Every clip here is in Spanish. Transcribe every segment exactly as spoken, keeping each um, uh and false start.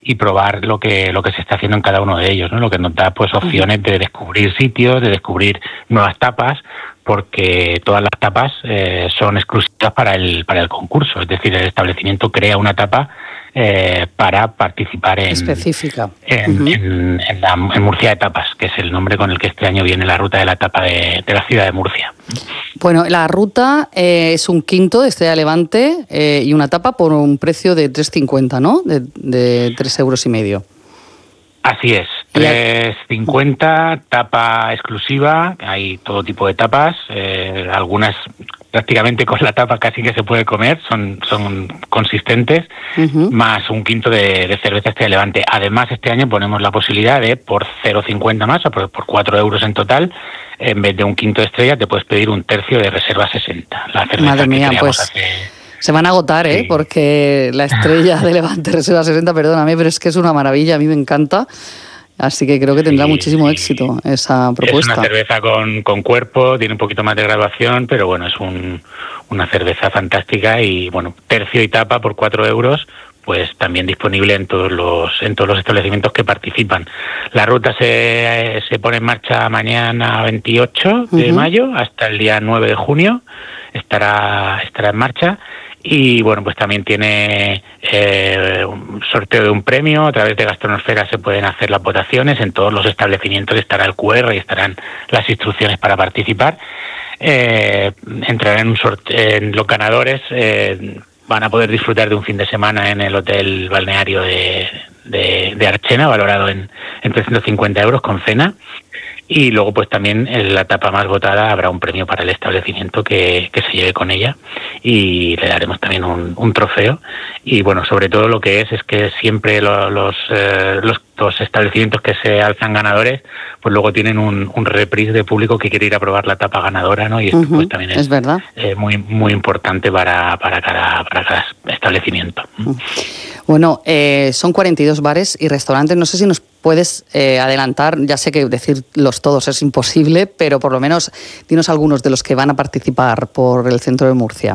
y probar lo que lo que se está haciendo en cada uno de ellos, ¿no? Lo que nos da pues opciones de descubrir sitios, de descubrir nuevas tapas, porque todas las tapas eh, son exclusivas para el para el concurso, es decir, el establecimiento crea una tapa eh, para participar en específica en, uh-huh. en, en, la, en Murcia de Tapas, que es el nombre con el que este año viene la ruta de la tapa de, de la ciudad de Murcia. Bueno, la ruta eh, es un quinto de Estrella Levante eh, y una tapa por un precio de tres cincuenta, ¿no? De, de tres euros y medio. Así es, tres cincuenta, tapa exclusiva, hay todo tipo de tapas, eh, algunas prácticamente con la tapa casi que se puede comer, son son consistentes, uh-huh. más un quinto de, de cerveza Estrella Levante. Además, este año ponemos la posibilidad de, por cero cincuenta más, o por, por cuatro euros en total, en vez de un quinto de estrella, te puedes pedir un tercio de Reserva sesenta. La cerveza Madre mía, que pues hace... se van a agotar, ¿eh? Sí. Porque la Estrella de Levante Reserva sesenta, perdóname, pero es que es una maravilla, a mí me encanta. Así que creo que tendrá sí, muchísimo sí. éxito esa propuesta. Es una cerveza con, con cuerpo, tiene un poquito más de graduación, pero bueno, es un, una cerveza fantástica y bueno, tercio y tapa por cuatro euros, pues también disponible en todos los en todos los establecimientos que participan. La ruta se, se pone en marcha mañana veintiocho de uh-huh. mayo hasta el día nueve de junio, estará estará en marcha. Y bueno, pues también tiene eh, un sorteo de un premio. A través de Gastronosfera se pueden hacer las votaciones. En todos los establecimientos estará el cu erre y estarán las instrucciones para participar. Eh, entrarán en un sorteo, en los ganadores eh, van a poder disfrutar de un fin de semana en el hotel balneario de, de, de Archena, valorado en, en trescientos cincuenta euros con cena. Y luego pues también en la etapa más votada habrá un premio para el establecimiento que, que se lleve con ella y le daremos también un, un trofeo. Y bueno, sobre todo lo que es es que siempre lo, los, eh, los, los establecimientos que se alzan ganadores pues luego tienen un, un reprise de público que quiere ir a probar la etapa ganadora, ¿no? Y esto uh-huh, pues también es, es verdad. Eh, muy muy importante para, para, cada, para cada establecimiento. Uh-huh. Bueno, eh, son cuarenta y dos bares y restaurantes. No sé si nos puedes eh, adelantar, ya sé que decirlos todos es imposible, pero por lo menos dinos algunos de los que van a participar por el centro de Murcia.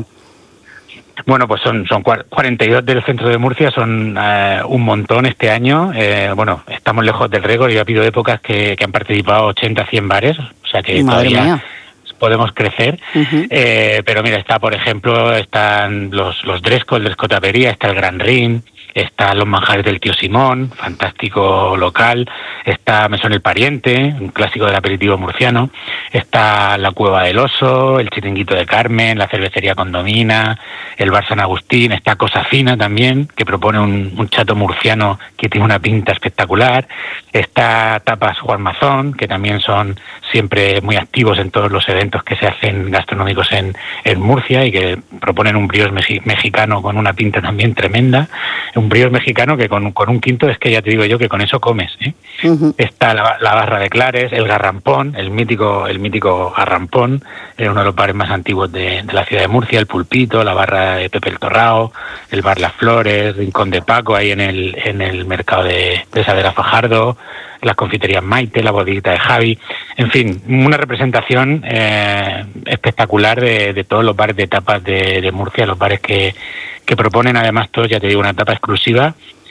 Bueno, pues son son cuarenta y dos del centro de Murcia, son eh, un montón este año. Eh, bueno, estamos lejos del récord y ha habido épocas que, que han participado ochenta, cien bares, o sea que Madre todavía mía. podemos crecer. Uh-huh. Eh, pero mira, está, por ejemplo, están los, los Dresco, el Dresco Tapería, está el Gran Rin, están los manjares del tío Simón, fantástico local, está Mesón el Pariente, un clásico del aperitivo murciano, está la Cueva del Oso, el Chiringuito de Carmen, la cervecería Condomina, el bar San Agustín, está Cosa Fina también, que propone un, un chato murciano que tiene una pinta espectacular, está Tapas Juan Mazón, que también son siempre muy activos en todos los eventos que se hacen gastronómicos en, en Murcia y que proponen un brioche me- mexicano con una pinta también tremenda, un brioche mexicano que con, con un quinto es que ya te digo yo que con eso comes, ¿eh? Uh-huh. Está la, la Barra de Clares, el Garrampón, el mítico el mítico Garrampón, eh, uno de los bares más antiguos de, de la ciudad de Murcia, el Pulpito, la Barra de Pepe el Torrao, el Bar Las Flores, Rincón de Paco, ahí en el en el mercado de, de Sadera Fajardo, las confiterías Maite, la bodeguita de Javi, en fin, una representación eh, espectacular de, de todos los bares de tapas de, de Murcia, los bares que, que proponen además todos, ya te digo, una tapa exclusiva,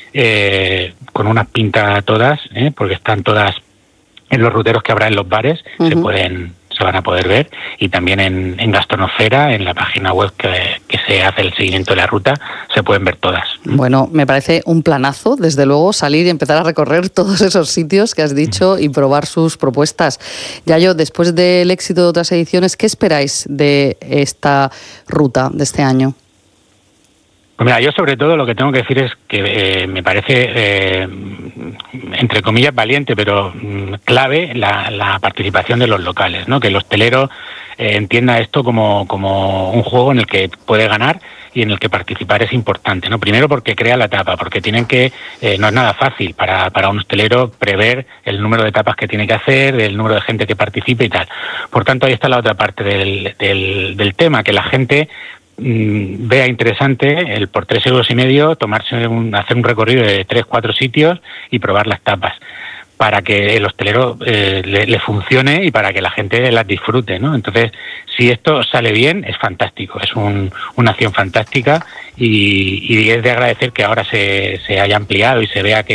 eh, con unas pintas todas, eh, porque están todas en los ruteros que habrá en los bares, uh-huh. se pueden se van a poder ver, y también en, en Gastronosfera, en la página web que, que se hace el seguimiento de la ruta, se pueden ver todas. Bueno, me parece un planazo, desde luego, salir y empezar a recorrer todos esos sitios que has dicho y probar sus propuestas. Yayo, después del éxito de otras ediciones, ¿qué esperáis de esta ruta de este año? Pues mira, yo sobre todo lo que tengo que decir es que eh, me parece, eh, entre comillas, valiente, pero mm, clave la, la participación de los locales, ¿no? Que el hostelero eh, entienda esto como, como un juego en el que puede ganar y en el que participar es importante, ¿no? Primero porque crea la tapa, porque tienen que, eh, no es nada fácil para, para un hostelero prever el número de tapas que tiene que hacer, el número de gente que participe y tal. Por tanto, ahí está la otra parte del, del, del tema, que la gente vea interesante el por tres euros y medio tomarse un, hacer un recorrido de tres, cuatro sitios y probar las tapas. para que el hostelero eh, le, le funcione y para que la gente las disfrute, ¿no? Entonces, si esto sale bien, es fantástico, es un, una acción fantástica y, y es de agradecer que ahora se, se haya ampliado y se vea que